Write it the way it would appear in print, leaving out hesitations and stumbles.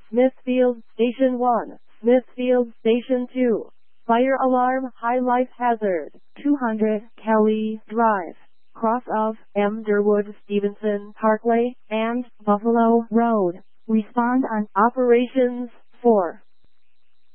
Smithfield Station 1, Smithfield Station 2. Fire alarm, high life hazard, 200 Kelly Drive, cross of M. Durwood Stevenson Parkway and Buffalo Road. Respond on operations 4.